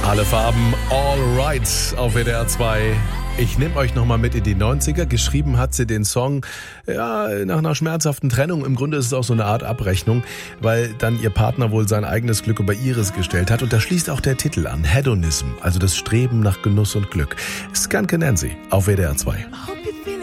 Alle Farben, all right auf WDR 2. Ich nehme euch nochmal mit in die 90er. Geschrieben hat sie den Song nach einer schmerzhaften Trennung. Im Grunde ist es auch so eine Art Abrechnung, weil dann ihr Partner wohl sein eigenes Glück über ihres gestellt hat. Und da schließt auch der Titel an, Hedonism, also das Streben nach Genuss und Glück. Skanke Nancy auf WDR 2.